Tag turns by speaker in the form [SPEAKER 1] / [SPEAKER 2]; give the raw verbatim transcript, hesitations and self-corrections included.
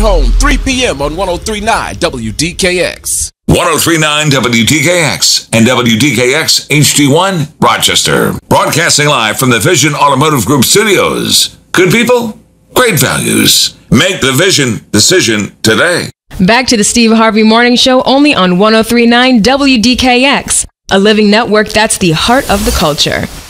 [SPEAKER 1] home, three p.m. on one oh three point nine W D K X.
[SPEAKER 2] one oh three point nine W D K X and W D K X H D one, Rochester. Broadcasting live from the Vision Automotive Group studios. Good people, great values. Make the Vision decision today.
[SPEAKER 3] Back to the Steve Harvey Morning Show, only on one oh three point nine W D K X, a living network that's the heart of the culture.